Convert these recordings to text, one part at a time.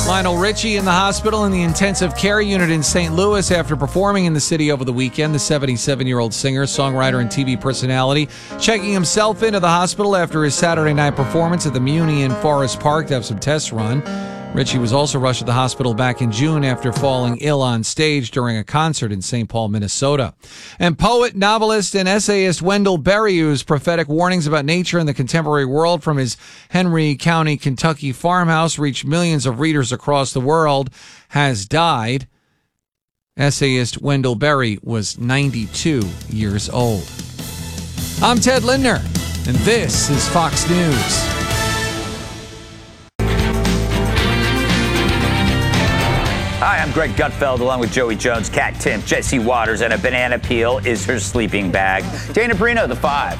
Lionel Richie in the hospital in the intensive care unit in St. Louis after performing in the city over the weekend. The 77-year-old singer, songwriter, and TV personality checking himself into the hospital after his Saturday night performance at the Muni in Forest Park to have some tests run. Richie was also rushed to the hospital back in June after falling ill on stage during a concert in St. Paul, Minnesota. And poet, novelist, and essayist Wendell Berry, whose prophetic warnings about nature and the contemporary world from his Henry County, Kentucky farmhouse reached millions of readers across the world, has died. Essayist Wendell Berry was 92 years old. I'm Ted Lindner, and this is Fox News. Hi, I'm Greg Gutfeld, along with Joey Jones, Kat Timpf, Jesse Waters, and a banana peel is her sleeping bag. Dana Perino, the 5.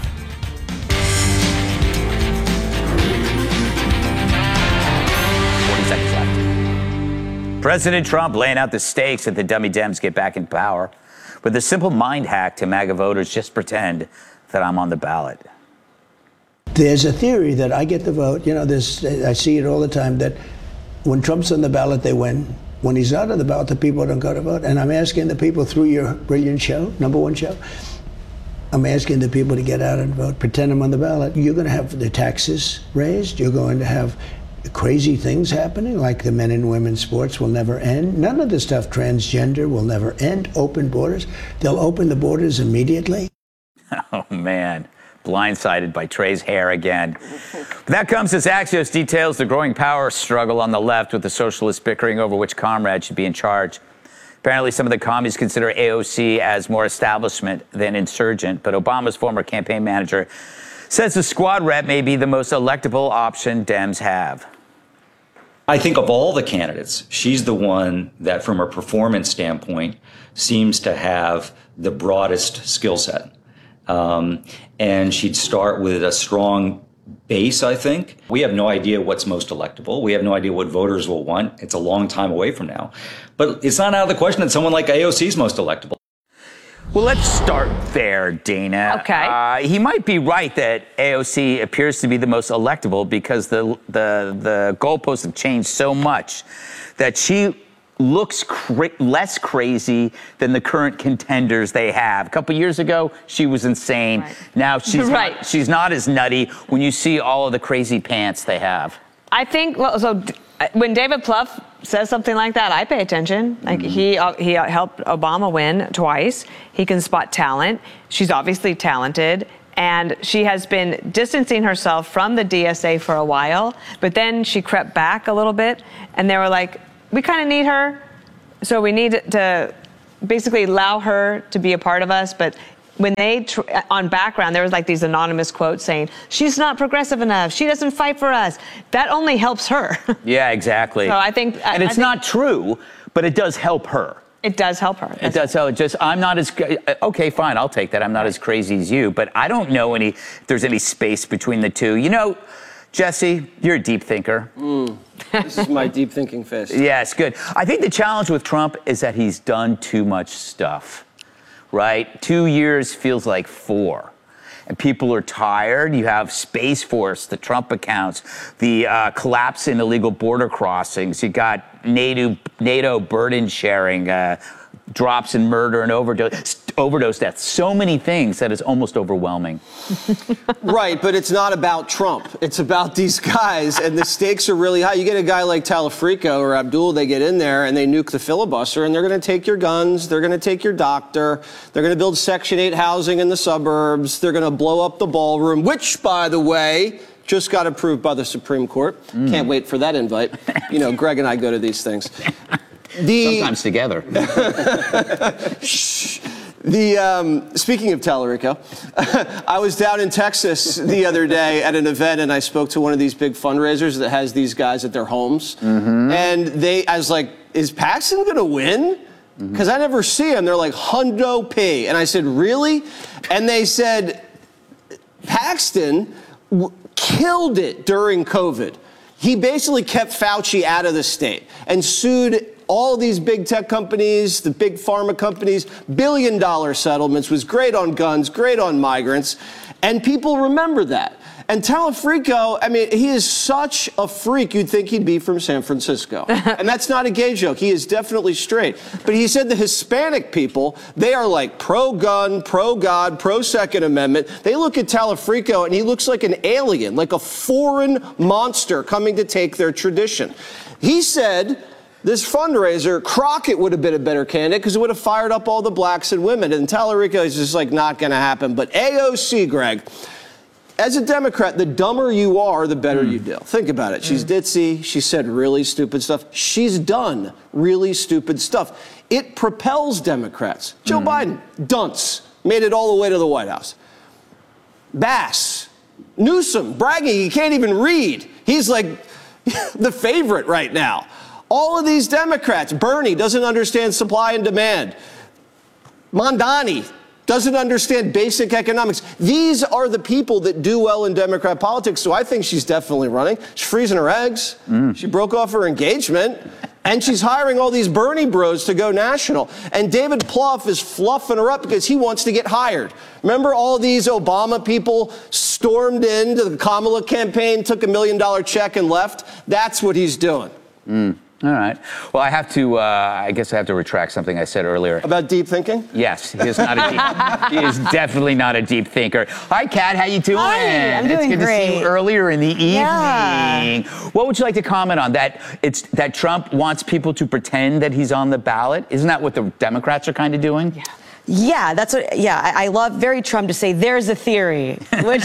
40 seconds left. President Trump laying out the stakes if the dummy Dems get back in power. With a simple mind hack to MAGA voters, just pretend that I'm on the ballot. There's a theory that I get the vote. You know, I see it all the time, that when Trump's on the ballot, they win. When he's not on the ballot, the people don't go to vote. And I'm asking the people through your brilliant show, #1 show, I'm asking the people to get out and vote. Pretend I'm on the ballot. You're going to have the taxes raised. You're going to have crazy things happening, like the men and women's sports will never end. None of the stuff, transgender, will never end. Open borders. They'll open the borders immediately. Oh, man. Blindsided by Trey's hair again. But that comes as Axios details the growing power struggle on the left, with the socialists bickering over which comrade should be in charge. Apparently, some of the commies consider AOC as more establishment than insurgent, but Obama's former campaign manager says the squad rep may be the most electable option Dems have. I think of all the candidates, she's the one that, from a performance standpoint, seems to have the broadest skill set. And she'd start with a strong base, I think. We have no idea what's most electable. We have no idea what voters will want. It's a long time away from now. But it's not out of the question that someone like AOC is most electable. Well, let's start there, Dana. Okay. He might be right that AOC appears to be the most electable because the goalposts have changed so much that she looks less crazy than the current contenders they have. A couple years ago, she was insane. Right. Now she's not as nutty when you see all of the crazy pants they have. I think, when David Plouffe says something like that, I pay attention. Like he helped Obama win twice. He can spot talent. She's obviously talented. And she has been distancing herself from the DSA for a while, but then she crept back a little bit, and they were like, we kind of need her, so we need to basically allow her to be a part of us. But when they, on background, there was like these anonymous quotes saying, she's not progressive enough, she doesn't fight for us. That only helps her. Yeah, exactly. So I think... And it's not true, but it does help her. It does help her. It does help. I'm not as... Okay, fine, I'll take that. I'm not as crazy as you, but I don't know if there's any space between the two. You know, Jesse, you're a deep thinker. This is my deep thinking fist. Yes, good. I think the challenge with Trump is that he's done too much stuff, right? 2 years feels like 4. And people are tired. You have Space Force, the Trump accounts, the collapse in illegal border crossings. You got NATO burden sharing, drops in murder and overdose deaths. So many things that is almost overwhelming. Right, but it's not about Trump. It's about these guys, and the stakes are really high. You get a guy like Talafrico or Abdul, they get in there and they nuke the filibuster, and they're going to take your guns, they're going to take your doctor, they're going to build Section 8 housing in the suburbs, they're going to blow up the ballroom, which, by the way, just got approved by the Supreme Court. Can't wait for that invite. You know, Greg and I go to these things. Sometimes together. Speaking of Talarico, I was down in Texas the other day at an event, and I spoke to one of these big fundraisers that has these guys at their homes. And I was like, is Paxton going to win? Because I never see him. They're like, Hundo P. And I said, really? And they said, Paxton killed it during COVID. He basically kept Fauci out of the state and sued all these big tech companies, the big pharma companies, billion-dollar settlements, was great on guns, great on migrants, and people remember that. And Talafrico, I mean, he is such a freak, you'd think he'd be from San Francisco. And that's not a gay joke. He is definitely straight. But he said the Hispanic people, they are like pro-gun, pro-God, pro-Second Amendment. They look at Talafrico and he looks like an alien, like a foreign monster coming to take their tradition. He said this fundraiser, Crockett would have been a better candidate because it would have fired up all the blacks and women. And Talarico is just like not going to happen. But AOC, Greg, as a Democrat, the dumber you are, the better you do. Think about it. She's ditzy. She said really stupid stuff. She's done really stupid stuff. It propels Democrats. Joe Biden, dunce, made it all the way to the White House. Bass, Newsom, bragging he can't even read. He's like the favorite right now. All of these Democrats, Bernie doesn't understand supply and demand. Mondani doesn't understand basic economics. These are the people that do well in Democrat politics, so I think she's definitely running. She's freezing her eggs. She broke off her engagement. And she's hiring all these Bernie bros to go national. And David Plouffe is fluffing her up because he wants to get hired. Remember all these Obama people stormed into the Kamala campaign, took $1 million check and left? That's what he's doing. All right. Well, I guess I have to retract something I said earlier. About deep thinking? Yes, he is not a deep. He is definitely not a deep thinker. Hi, Kat. How you doing? Hi, I'm doing great. It's good to see you earlier in the evening. Yeah. What would you like to comment on that? It's that Trump wants people to pretend that he's on the ballot. Isn't that what the Democrats are kind of doing? Yeah. Yeah, that's what, I love very Trump to say, there's a theory, which,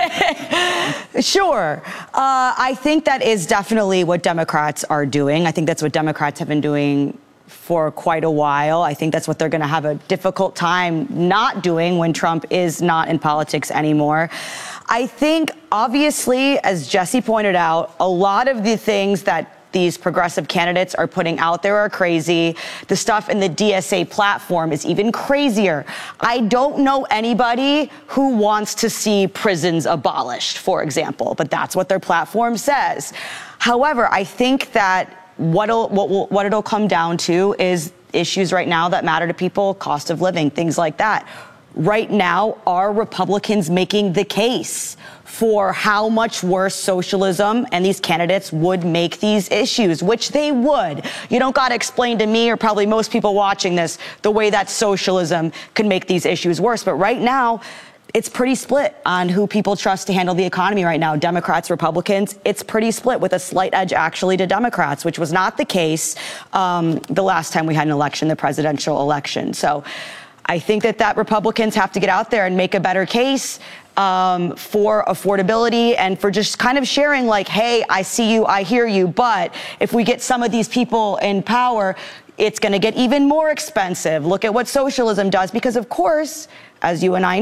sure. I think that is definitely what Democrats are doing. I think that's what Democrats have been doing for quite a while. I think that's what they're going to have a difficult time not doing when Trump is not in politics anymore. I think, obviously, as Jesse pointed out, a lot of the things that these progressive candidates are putting out there are crazy. The stuff in the DSA platform is even crazier. I don't know anybody who wants to see prisons abolished, for example, but that's what their platform says. However, I think that what it'll come down to is issues right now that matter to people, cost of living, things like that. Right now, are Republicans making the case for how much worse socialism and these candidates would make these issues, which they would. You don't got to explain to me or probably most people watching this the way that socialism can make these issues worse. But right now, it's pretty split on who people trust to handle the economy right now. Democrats, Republicans, it's pretty split with a slight edge actually to Democrats, which was not the case the last time we had an election, the presidential election. So I think that Republicans have to get out there and make a better case for affordability and for just kind of sharing like, hey, I see you, I hear you, but if we get some of these people in power, it's going to get even more expensive. Look at what socialism does, because of course, as you and I